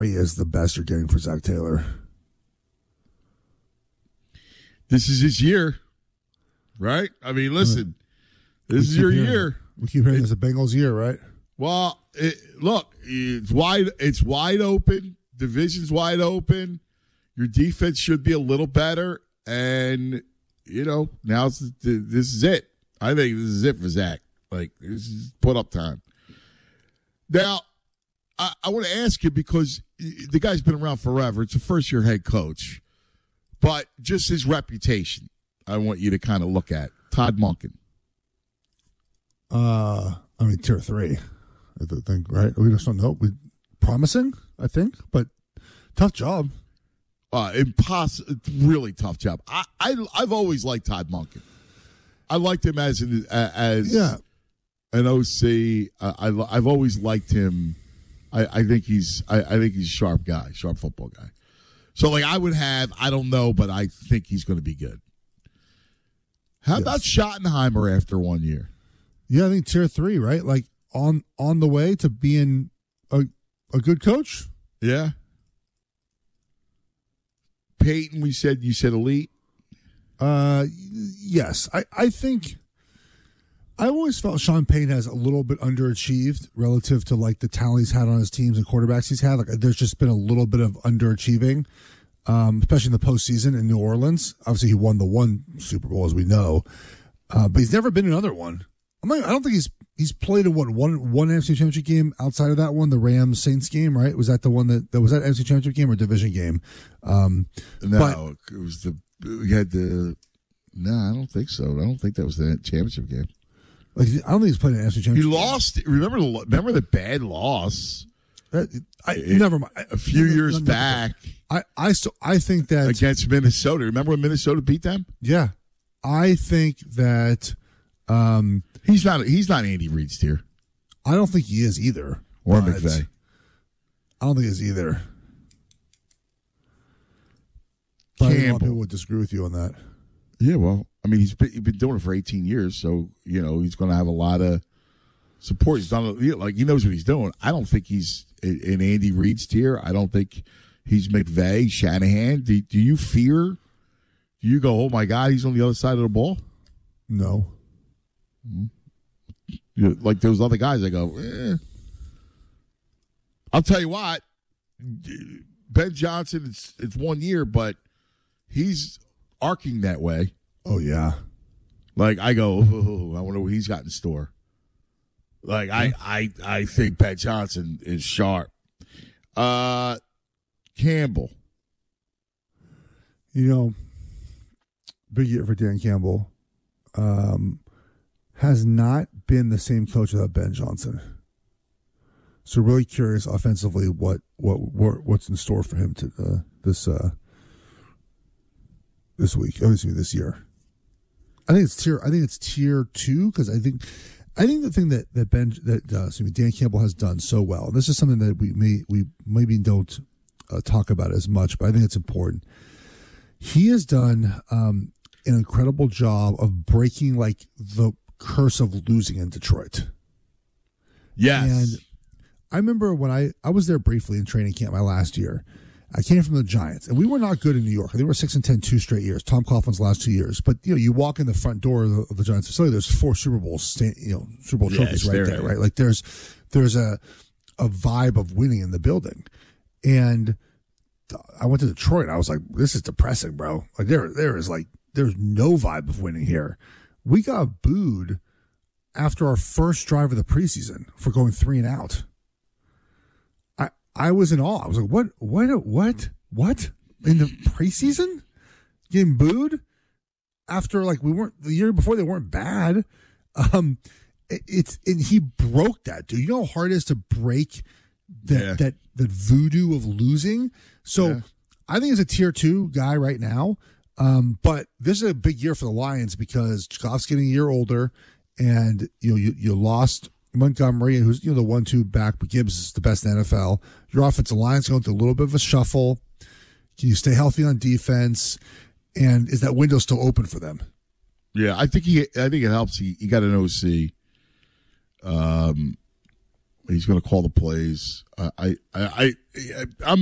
He is the best you're getting for Zach Taylor. This is his year, right? I mean, listen, this is your year. We keep hearing it's a Bengals year, right? Well, look, it's wide open. Division's wide open. Your defense should be a little better, and now this is it. I think this is it for Zach. Like, this is put up time. Now, I want to ask you, because the guy's been around forever. It's a first-year head coach. But just his reputation, I want you to kind of look at. Todd Monken. Tier 3, I think, right? We just don't know. Promising, I think, but tough job. Really tough job. I've always liked Todd Monken. I liked him as an OC. I've always liked him. I think he's a sharp guy, sharp football guy. So, I don't know, but I think he's going to be good. How about Schottenheimer after 1 year? Yeah, I think tier 3, right? Like, on the way to being a good coach? Yeah. Peyton, you said elite? Yes. I think I always felt Sean Payton has a little bit underachieved relative to the talent he's had on his teams and quarterbacks he's had. There's just been a little bit of underachieving, especially in the postseason in New Orleans. Obviously, he won the one Super Bowl, as we know, but he's never been in another one. I don't think he's played in one NFC Championship game outside of that one, the Rams Saints game, right? Was that the one that was that NFC Championship game or division game? No, it was No, I don't think so. I don't think that was the championship game. I don't think he's played an NFC Championship. He lost. Remember the bad loss? Never mind. A few years back. I think that against Minnesota. Remember when Minnesota beat them? Yeah, I think that he's not Andy Reid's tier. I don't think he is either. Or McVay. I don't think he is either. But I think a lot of people would disagree with you on that. Yeah, well, I mean, he's been doing it for 18 years, so he's going to have a lot of support. He's done he knows what he's doing. I don't think he's in Andy Reid's tier. I don't think he's McVay, Shanahan. Do you fear? Do you go, oh my God, he's on the other side of the ball? No. Like those other guys, I go, eh. I'll tell you what, Ben Johnson, it's 1 year, but he's arcing that way. Oh, yeah. I go, I wonder what he's got in store. I think Pat Johnson is sharp. Campbell. Big year for Dan Campbell. Has not been the same coach without Ben Johnson. So really curious offensively what's in store for him to this week. This year. I think it's tier 2 because I think the thing that Dan Campbell has done so well. And this is something that we maybe don't talk about as much, but I think it's important. He has done an incredible job of breaking the curse of losing in Detroit. Yes. And I remember when I was there briefly in training camp my last year. I came from the Giants, and we were not good in New York. I think we were 6-10 2 straight years. Tom Coughlin's last 2 years, but you walk in the front door of the Giants facility. There's 4 Super Bowl Super Bowl trophies right there, right? There's a vibe of winning in the building, and I went to Detroit. And I was like, this is depressing, bro. There's no vibe of winning here. We got booed after our first drive of the preseason for going 3 and out. I was in awe. I was like, what? In the preseason? Getting booed? After we weren't the year before they weren't bad. And he broke that, dude. You know how hard it is to break that voodoo of losing? So I think he's a tier 2 guy right now. But this is a big year for the Lions because Goff's getting a year older, and you lost Montgomery, who's the 1-2 back, but Gibbs is the best in the NFL. Your offensive line's going through a little bit of a shuffle. Can you stay healthy on defense? And is that window still open for them? Yeah, I think it helps. He got an OC. He's going to call the plays. I'm